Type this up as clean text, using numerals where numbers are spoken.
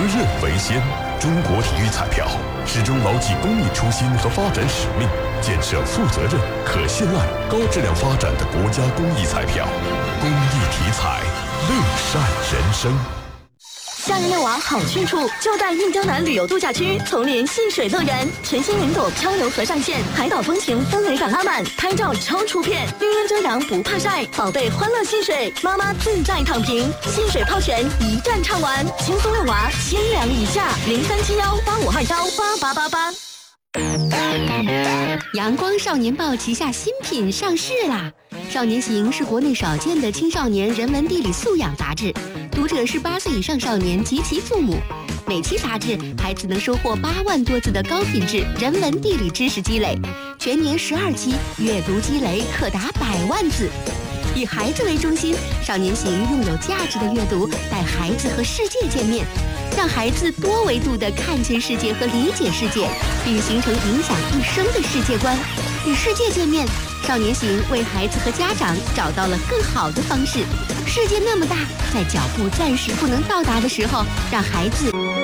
任为先。中国体育彩票始终牢记公益初心和发展使命，建设负责任、可信赖、高质量发展的国家公益彩票。公益体彩，乐善人生。 夏日遛娃好去处，就在印江南旅游度假区丛林戏水乐园，全新云朵漂流河上线，海岛风情氛围感拉满，拍照超出片，绿荫遮阳不怕晒，宝贝欢乐戏水，妈妈自在躺平，戏水泡泉一站畅玩，轻松遛娃千两以下，037185218888。 阳光少年报旗下新品上市啦！少年行是国内少见的青少年人文地理素养杂志，读者是8岁以上少年及其父母。每期杂志，孩子能收获8万多字的高品质人文地理知识积累，全年12期，阅读积累可达100万字。以孩子为中心，少年行用有价值的阅读带孩子和世界见面，让孩子多维度地看见世界和理解世界，并形成影响一生的世界观。与世界见面，少年行为孩子和家长找到了更好的方式。世界那么大，在脚步暂时不能到达的时候，让孩子